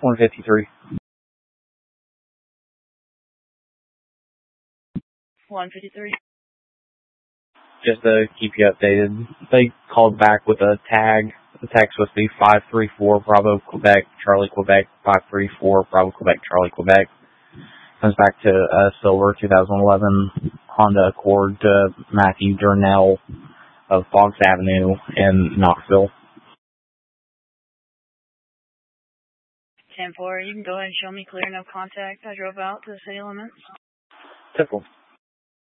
153. 153. Just to keep you updated, they called back with a tag. The tag's supposed to be 534 Bravo Quebec, Charlie Quebec, 534 Bravo Quebec, Charlie Quebec. Comes back to a silver 2011 Honda Accord to Matthew Durnell of Fox Avenue in Knoxville. 10-4, you can go ahead and show me clear, no contact. I drove out to the city limits. Typical.